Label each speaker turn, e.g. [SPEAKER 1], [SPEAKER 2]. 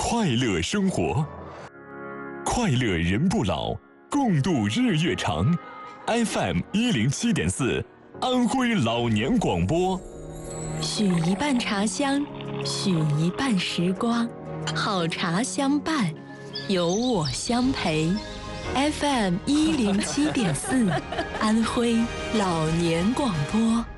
[SPEAKER 1] 快乐生活，快乐人不老，共度日月长。FM107.4，安徽老年广播。
[SPEAKER 2] 许一半茶香，许一半时光，好茶相伴，有我相陪。FM107.4，安徽老年广播。